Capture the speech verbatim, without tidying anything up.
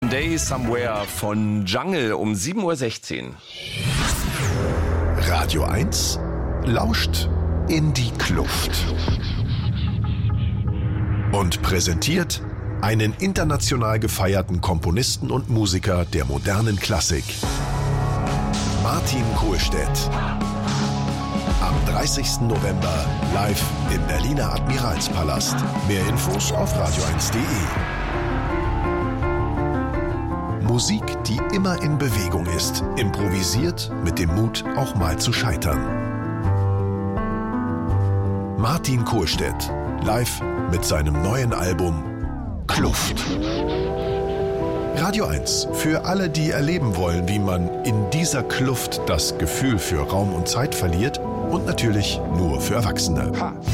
Someday Somewhere von Jungle um sieben Uhr sechzehn. Radio eins lauscht in die Kluft und präsentiert einen international gefeierten Komponisten und Musiker der modernen Klassik, Martin Kohlstedt. Am dreißigsten November live im Berliner Admiralspalast. Mehr Infos auf radio eins punkt de. Musik, die immer in Bewegung ist, improvisiert mit dem Mut, auch mal zu scheitern. Martin Kohlstedt, live mit seinem neuen Album Kluft. Radio eins, für alle, die erleben wollen, wie man in dieser Kluft das Gefühl für Raum und Zeit verliert, und natürlich nur für Erwachsene.